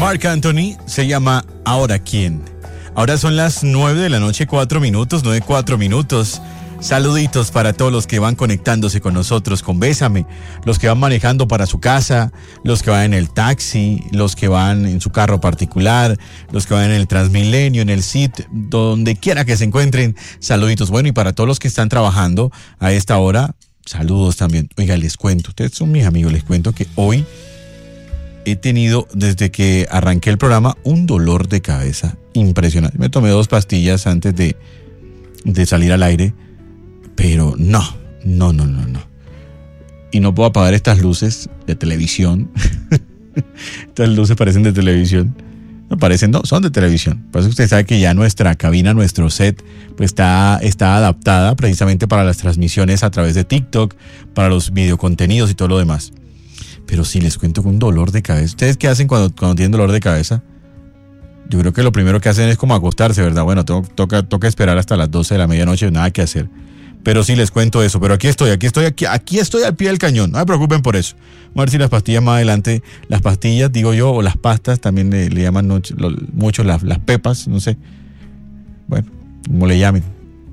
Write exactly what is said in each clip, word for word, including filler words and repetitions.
Marc Anthony, se llama Ahora quién. Ahora son las nueve de la noche, cuatro minutos, nueve, cuatro minutos. Saluditos para todos los que van conectándose con nosotros con Bésame, los que van manejando para su casa, los que van en el taxi, los que van en su carro particular, los que van en el Transmilenio, en el C I T, donde quiera que se encuentren, saluditos. Bueno, y para todos los que están trabajando a esta hora, saludos también. Oiga, les cuento, ustedes son mis amigos, les cuento que hoy he tenido, desde que arranqué el programa, un dolor de cabeza impresionante. Me tomé dos pastillas antes de, de salir al aire, pero no, no, no, no, no. Y no puedo apagar estas luces de televisión. Estas luces parecen de televisión. No parecen, no, son de televisión. Por eso usted sabe que ya nuestra cabina, nuestro set, pues está, está adaptada precisamente para las transmisiones a través de TikTok, para los videocontenidos y todo lo demás. Pero sí, les cuento con un dolor de cabeza. ¿Ustedes qué hacen cuando, cuando tienen dolor de cabeza? Yo creo que lo primero que hacen es como acostarse, ¿verdad? Bueno, to, toca, toca esperar hasta las doce de la medianoche, nada que hacer. Pero sí les cuento eso. Pero aquí estoy, aquí estoy, aquí, aquí estoy al pie del cañón. No me preocupen por eso. Vamos a ver si las pastillas más adelante, las pastillas, digo yo, o las pastas, también le, le llaman mucho, mucho las, las pepas, no sé. Bueno, como le llamen.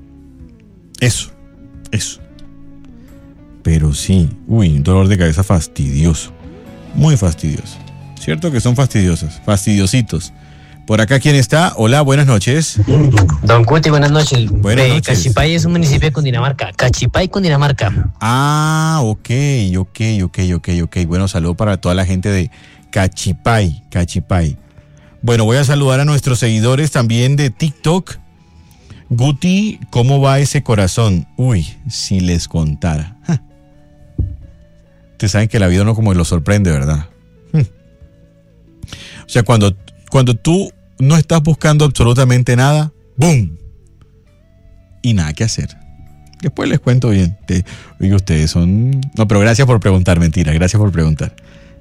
Eso, eso. Pero sí, uy, un dolor de cabeza fastidioso, muy fastidioso. ¿Cierto que son fastidiosas? Fastidiositos. Por acá, ¿quién está? Hola, buenas noches. Don Cuti, buenas noches. Buenas eh, noches. Cachipay es un municipio de Cundinamarca. Cachipay, Cundinamarca. Ah, ok, ok, ok, ok, ok. Bueno, saludo para toda la gente de Cachipay, Cachipay. Bueno, voy a saludar a nuestros seguidores también de TikTok. Guti, ¿cómo va ese corazón? Uy, si les contara. Ja. Ustedes saben que la vida no como que lo sorprende, ¿verdad? Hmm. O sea, cuando, cuando tú no estás buscando absolutamente nada, ¡boom! Y nada que hacer. Después les cuento bien. Te, oye, ustedes son... No, pero gracias por preguntar, mentira, gracias por preguntar.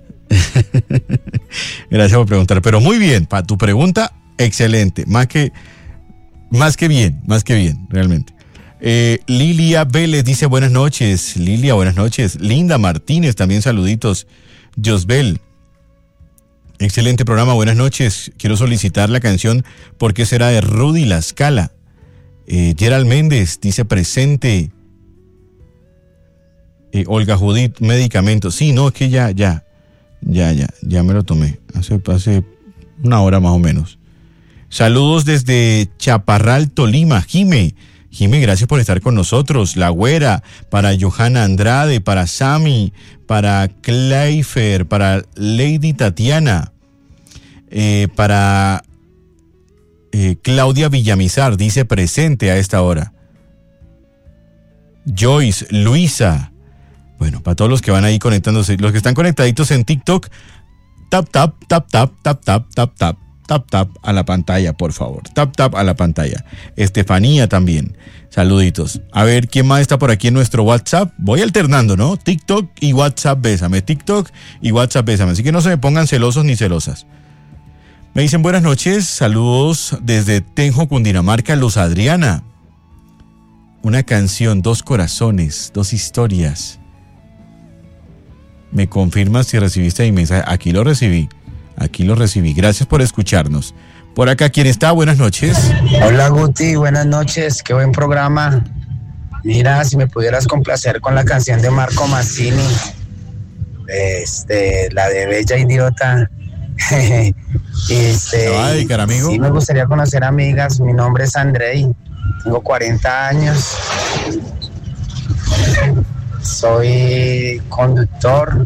Gracias por preguntar. Pero muy bien, para tu pregunta, excelente. Más que, más que bien, más que bien, realmente. Eh, Lilia Vélez dice buenas noches. Lilia, buenas noches. Linda Martínez, también saluditos. Josbel, excelente programa, buenas noches. Quiero solicitar la canción ¿Por qué será? De Rudy La Scala. Eh, Gerald Méndez dice presente. Eh, Olga Judith, medicamentos. Sí, no, es que ya, ya, ya, ya, ya me lo tomé. Hace, hace una hora más o menos. Saludos desde Chaparral, Tolima. Jime. Jimé, gracias por estar con nosotros. La Güera, para Johanna Andrade, para Sami, para Clayfer, para Lady Tatiana, eh, para eh, Claudia Villamizar, dice presente a esta hora. Joyce, Luisa. Bueno, para todos los que van ahí conectándose, los que están conectaditos en TikTok, tap, tap, tap, tap, tap, tap, tap, tap. Tap, tap a la pantalla, por favor. Tap, tap a la pantalla. Estefanía también. Saluditos. A ver, ¿quién más está por aquí en nuestro WhatsApp? Voy alternando, ¿no? TikTok y WhatsApp, bésame. TikTok y WhatsApp, bésame. Así que no se me pongan celosos ni celosas. Me dicen buenas noches. Saludos desde Tenjo, Cundinamarca, Luz Adriana. Una canción, dos corazones, dos historias. ¿Me confirmas si recibiste mi mensaje? Aquí lo recibí. Aquí lo recibí. Gracias por escucharnos. Por acá, ¿quién está? Buenas noches. Hola, Guti. Buenas noches. Qué buen programa. Mira, si me pudieras complacer con la canción de Marco Mazzini. Este, la de Bella Idiota. este, ¿Te va a dedicar, amigo? Sí, me gustaría conocer amigas. Mi nombre es Andrei. Tengo cuarenta años. Soy conductor.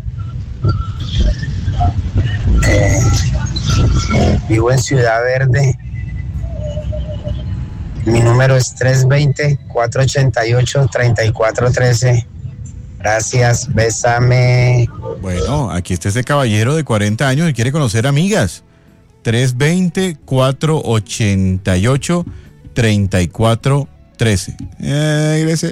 Eh, vivo en Ciudad Verde. Mi número es tres dos cero, cuatro ocho ocho, tres cuatro uno tres. Gracias, bésame. Bueno, aquí está ese caballero de cuarenta años que quiere conocer amigas. tres dos cero, cuatro ocho ocho, tres cuatro uno tres. Eh, gracias.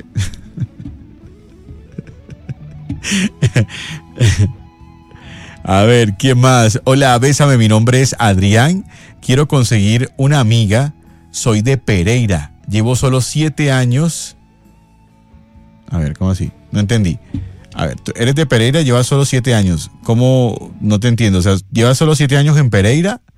A ver, ¿quién más? Hola, bésame, mi nombre es Adrián. Quiero conseguir una amiga. Soy de Pereira. Llevo solo siete años. A ver, ¿cómo así? No entendí. A ver, eres de Pereira, llevas solo siete años. ¿Cómo? No te entiendo. O sea, ¿llevas solo siete años en Pereira?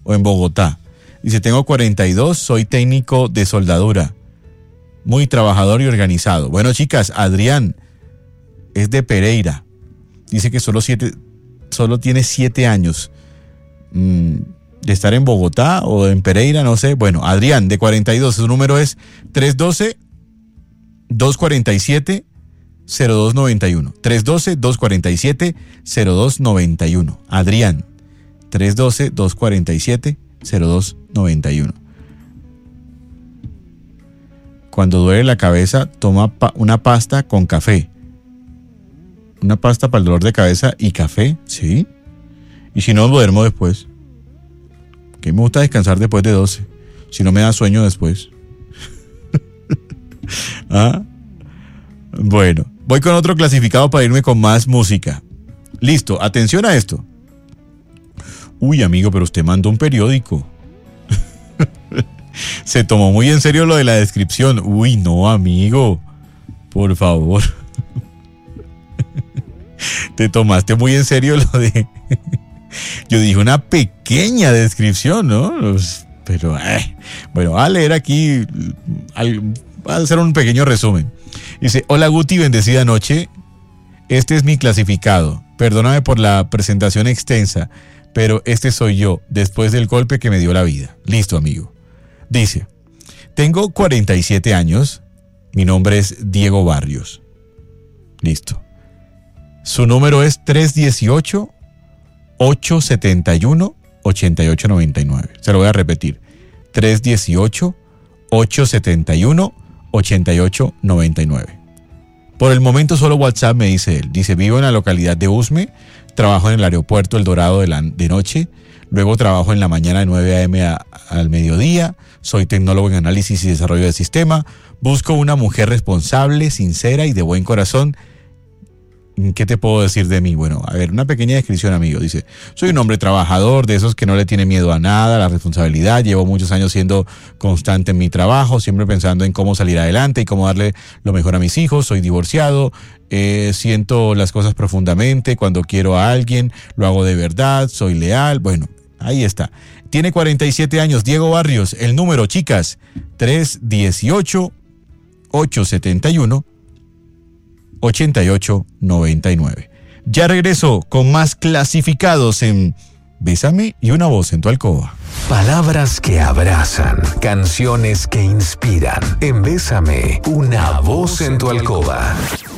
o en Bogotá. Dice, tengo cuarenta y dos, soy técnico de soldadura. Muy trabajador y organizado. Bueno, chicas, Adrián es de Pereira. Dice que solo, siete, solo tiene siete años mm, de estar en Bogotá o en Pereira, no sé. Bueno, Adrián, de cuarenta y dos, su número es tres uno dos, dos cuatro siete, cero dos nueve uno. tres uno dos, dos cuatro siete, cero dos nueve uno. Adrián, tres uno dos, dos cuatro siete, cero dos nueve uno. Cuando duele la cabeza, toma pa- una pasta con café. Una pasta para el dolor de cabeza y café, ¿sí? Y si no, duermo después. Que me gusta descansar después de doce. Si no me da sueño después. ¿Ah? Bueno, voy con otro clasificado para irme con más música. Listo, atención a esto. Uy, amigo, pero usted mandó un periódico. Se tomó muy en serio lo de la descripción. Uy, no, amigo. Por favor. Te tomaste muy en serio lo de... Yo dije una pequeña descripción, ¿no? Pero, eh. Bueno, voy a leer aquí... Voy a hacer un pequeño resumen. Dice, hola Guti, bendecida noche. Este es mi clasificado. Perdóname por la presentación extensa, pero este soy yo, después del golpe que me dio la vida. Listo, amigo. Dice, tengo cuarenta y siete años, mi nombre es Diego Barrios. Listo. Su número es tres uno ocho, ocho siete uno, ocho ocho nueve nueve. Se lo voy a repetir. tres uno ocho, ocho siete uno, ocho ocho nueve nueve. Por el momento solo WhatsApp, me dice él. Dice, vivo en la localidad de Usme, trabajo en el aeropuerto El Dorado de, la, de noche, luego trabajo en la mañana de nueve a eme a, al mediodía, soy tecnólogo en análisis y desarrollo de sistema, busco una mujer responsable, sincera y de buen corazón. ¿Qué te puedo decir de mí? Bueno, a ver, una pequeña descripción, amigo. Dice, soy un hombre trabajador, de esos que no le tiene miedo a nada, a la responsabilidad. Llevo muchos años siendo constante en mi trabajo, siempre pensando en cómo salir adelante y cómo darle lo mejor a mis hijos. Soy divorciado, eh, siento las cosas profundamente. Cuando quiero a alguien, lo hago de verdad, soy leal. Bueno, ahí está. Tiene cuarenta y siete años, Diego Barrios. El número, chicas, tres uno ocho, ocho siete uno, ocho ocho nueve nueve. Ya regreso con más clasificados en Bésame y una voz en tu alcoba. Palabras que abrazan, canciones que inspiran. En Bésame, una voz en tu alcoba.